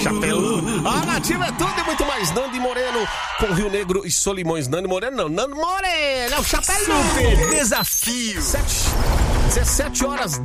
Chapelu. A Nativa é tudo e muito mais. Nando Moreno com Rio Negro e Solimões. Nando Moreno não, Nando Moreno, é o Chapelu. Super desafio. 17 horas